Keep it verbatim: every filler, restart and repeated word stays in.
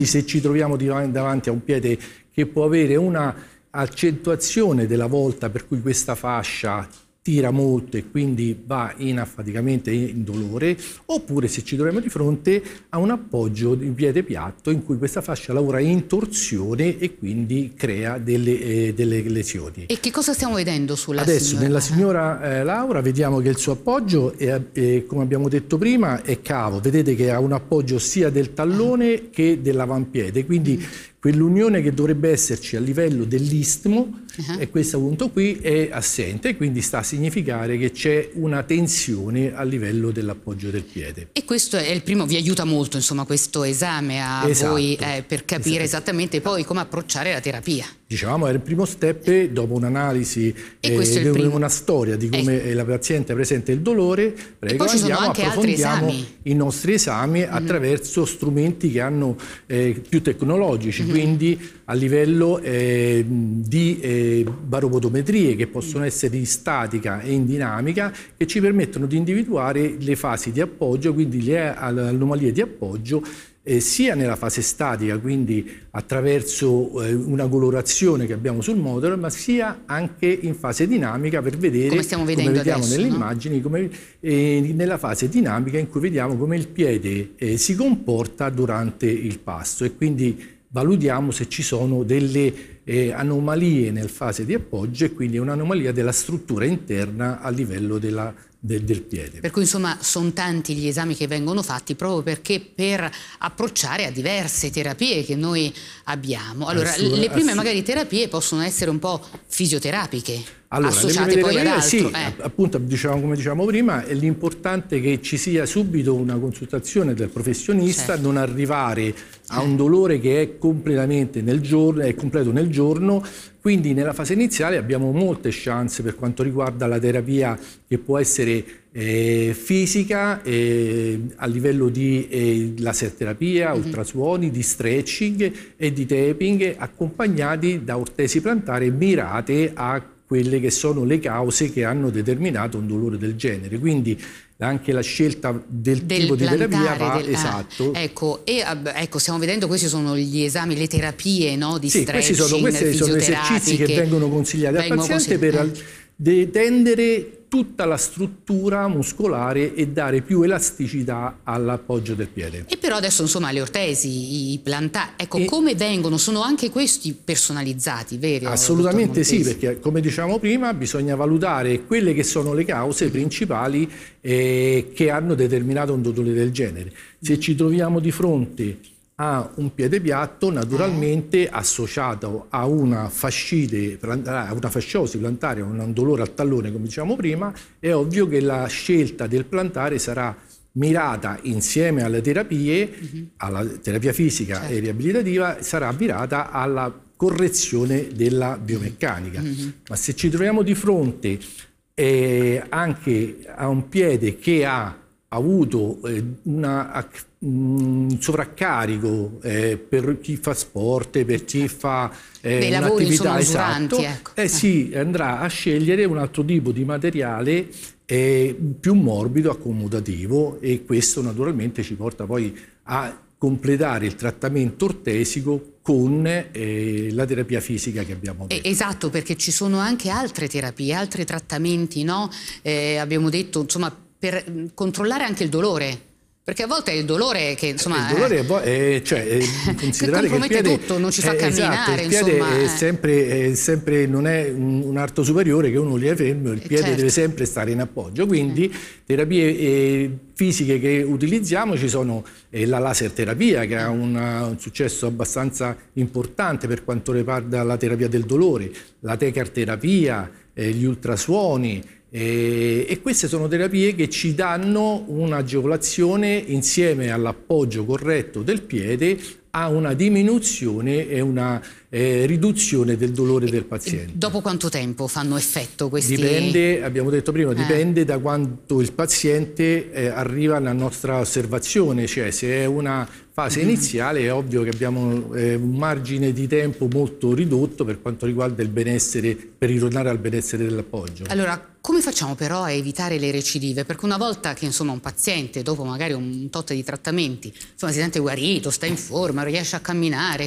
Se ci troviamo davanti a un piede che può avere una accentuazione della volta per cui questa fascia tira molto e quindi va in affaticamento e in dolore, oppure se ci troviamo di fronte a un appoggio di piede piatto in cui questa fascia lavora in torsione e quindi crea delle, eh, delle lesioni. E che cosa stiamo vedendo sulla Adesso signora? nella signora eh, Laura vediamo che il suo appoggio è, è, come abbiamo detto prima, è cavo. Vedete che ha un appoggio sia del tallone che dell'avampiede, quindi mm. quell'unione che dovrebbe esserci a livello dell'istmo, uh-huh. e questo punto qui è assente, quindi sta a significare che c'è una tensione a livello dell'appoggio del piede. E questo è il primo, vi aiuta molto insomma questo esame a esatto. voi eh, per capire esatto. esattamente poi come approcciare la terapia. Diciamo era il primo step dopo un'analisi, e eh, una storia di come eh. la paziente presenta il dolore. Prego, e poi ci sono andiamo, anche altri esami. I nostri esami mm-hmm. attraverso strumenti che hanno eh, più tecnologici, mm-hmm. quindi a livello eh, di eh, baropotometrie che possono essere in statica e in dinamica, che ci permettono di individuare le fasi di appoggio, quindi le anomalie di appoggio, Eh, sia nella fase statica, quindi attraverso eh, una colorazione che abbiamo sul modulo, ma sia anche in fase dinamica per vedere, come stiamo vedendo come vediamo adesso, nelle no? immagini, come, eh, nella fase dinamica in cui vediamo come il piede eh, si comporta durante il passo, e quindi valutiamo se ci sono delle eh, anomalie nel fase di appoggio, e quindi un'anomalia della struttura interna a livello della Del, del piede. Per cui insomma sono tanti gli esami che vengono fatti proprio perché per approcciare a diverse terapie che noi abbiamo. Allora, assu- le prime assu- magari terapie possono essere un po' fisioterapiche. Allora, associate poi ad altro. Sì, eh. appunto, diciamo, come dicevamo prima, è l'importante che ci sia subito una consultazione del professionista, certo. non arrivare a un dolore che è completamente nel giorno, è completo nel giorno. Quindi nella fase iniziale abbiamo molte chance per quanto riguarda la terapia, che può essere eh, fisica, eh, a livello di eh, laser terapia, mm-hmm. ultrasuoni, di stretching e di tapping, accompagnati da ortesi plantare mirate a quelle che sono le cause che hanno determinato un dolore del genere. Quindi anche la scelta del, del tipo di terapia va del, esatto. Eh, ecco, e ecco, stiamo vedendo, questi sono gli esami, le terapie, no, di sì, stretching, questi sono, questi sono esercizi che, che vengono consigliati al paziente per eh. detendere tutta la struttura muscolare e dare più elasticità all'appoggio del piede. E però adesso insomma le ortesi, i plantari, ecco, e come vengono? Sono anche questi personalizzati, vero? Assolutamente sì, perché come dicevamo prima bisogna valutare quelle che sono le cause mm-hmm. principali eh, che hanno determinato un dolore del genere. Se ci troviamo di fronte a un piede piatto, naturalmente associato a una fascite, a una fasciosi plantare, a un dolore al tallone, come diciamo prima, è ovvio che la scelta del plantare sarà mirata insieme alle terapie, mm-hmm. alla terapia fisica certo. e riabilitativa, sarà mirata alla correzione della biomeccanica. Mm-hmm. Ma se ci troviamo di fronte eh, anche a un piede che ha avuto eh, una, un sovraccarico eh, per chi fa sport, per chi fa eh, un'attività esatto, ecco. eh, sì, andrà a scegliere un altro tipo di materiale eh, più morbido, accomodativo, e questo naturalmente ci porta poi a completare il trattamento ortesico con eh, la terapia fisica che abbiamo detto. Esatto, perché ci sono anche altre terapie, altri trattamenti, no? Eh, abbiamo detto, insomma, per controllare anche il dolore, perché a volte è il dolore che insomma il dolore è, cioè, è considerare che, che il piede tutto, non ci fa è, camminare, esatto, il piede insomma, è eh. sempre, è sempre, non è un, un arto superiore che uno li è fermo, il piede certo. deve sempre stare in appoggio, quindi mm. terapie eh, fisiche che utilizziamo ci sono eh, la laser terapia, che ha una, un successo abbastanza importante per quanto riguarda la terapia del dolore, la tecarterapia, eh, gli ultrasuoni. E, e queste sono terapie che ci danno un'agevolazione insieme all'appoggio corretto del piede a una diminuzione e una eh, riduzione del dolore del paziente. Dopo quanto tempo fanno effetto questi? Dipende, abbiamo detto prima, eh. dipende da quanto il paziente eh, arriva alla nostra osservazione, cioè se è una fase mm-hmm. iniziale è ovvio che abbiamo eh, un margine di tempo molto ridotto per quanto riguarda il benessere, per ritornare al benessere dell'appoggio. Allora, come facciamo però a evitare le recidive? Perché una volta che insomma un paziente, dopo magari un tot di trattamenti, insomma si sente guarito, sta in forma, riesce a camminare,